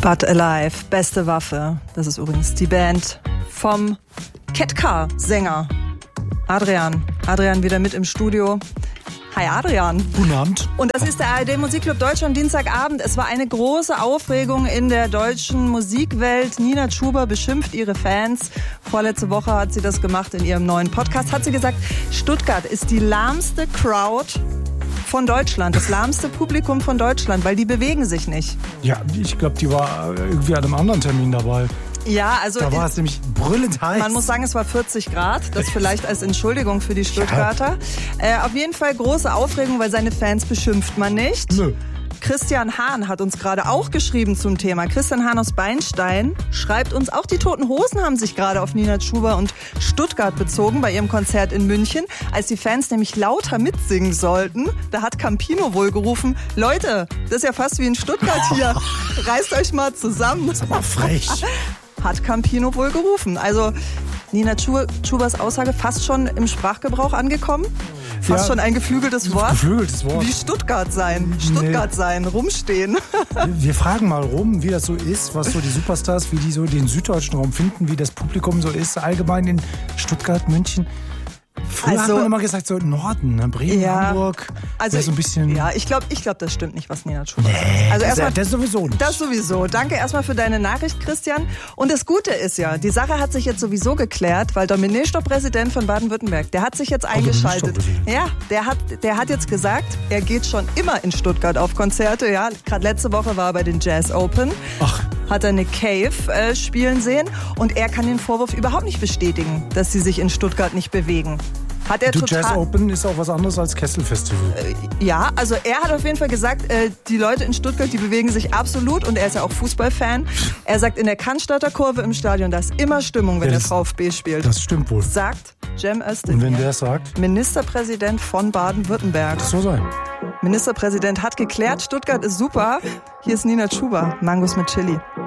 But Alive, beste Waffe. Das ist übrigens die Band vom Ketka-Sänger Adrian. Adrian wieder mit im Studio. Hi Adrian. Guten Abend. Und das ist der ARD Musikclub Deutschland Dienstagabend. Es war eine große Aufregung in der deutschen Musikwelt. Nina Chuba beschimpft ihre Fans. Vorletzte Woche hat sie das gemacht in ihrem neuen Podcast. Hat sie gesagt, Stuttgart ist die lahmste Crowd von Deutschland, das lahmste Publikum von Deutschland, weil die bewegen sich nicht. Ja, ich glaube, die war irgendwie an einem anderen Termin dabei. Ja, also da war es nämlich brüllend heiß. Man muss sagen, es war 40 Grad. Das vielleicht als Entschuldigung für die Stuttgarter. Ja. Auf jeden Fall große Aufregung, weil seine Fans beschimpft man nicht. Nö. Christian Hahn hat uns gerade auch geschrieben zum Thema. Christian Hahn aus Beinstein schreibt uns, auch die Toten Hosen haben sich gerade auf Nina Chuba und Stuttgart bezogen bei ihrem Konzert in München. Als die Fans nämlich lauter mitsingen sollten, da hat Campino wohl gerufen, Leute, das ist ja fast wie in Stuttgart hier. Reißt euch mal zusammen. Das ist aber frech. Hat Campino wohl gerufen. Also Nina Chubas Aussage fast schon im Sprachgebrauch angekommen. Fast schon ein geflügeltes Wort. Geflügeltes Wort. Wie Stuttgart sein. Stuttgart sein, rumstehen. Wir fragen mal rum, wie das so ist, was so die Superstars, wie die so den süddeutschen Raum finden, wie das Publikum so ist, allgemein in Stuttgart, München. Früher hat man immer gesagt, so Norden, Bremen, ja, Hamburg. Also so ein bisschen. Ja, ich glaube, das stimmt nicht, was Nina Chuba sagt. Also das sowieso nicht. Das sowieso. Danke erstmal für deine Nachricht, Christian. Und das Gute ist ja, die Sache hat sich jetzt sowieso geklärt, weil der Ministerpräsident von Baden-Württemberg, der hat sich jetzt eingeschaltet. Ja, der hat jetzt gesagt, er geht schon immer in Stuttgart auf Konzerte. Ja, gerade letzte Woche war er bei den Jazz Open. Ach. Hat er eine Cave spielen sehen und er kann den Vorwurf überhaupt nicht bestätigen, dass sie sich in Stuttgart nicht bewegen. Hat er Jazz Open ist auch was anderes als Kesselfestival. Ja, also er hat auf jeden Fall gesagt, die Leute in Stuttgart, die bewegen sich absolut und er ist ja auch Fußballfan. Er sagt, in der Cannstatter Kurve im Stadion, da ist immer Stimmung, wenn der VfB spielt. Das stimmt wohl. Sagt Cem Özdemir. Und wenn der sagt? Ministerpräsident von Baden-Württemberg. Das soll sein. Ministerpräsident hat geklärt, Stuttgart ist super. Hier ist Nina Chuba, Mangos mit Chili.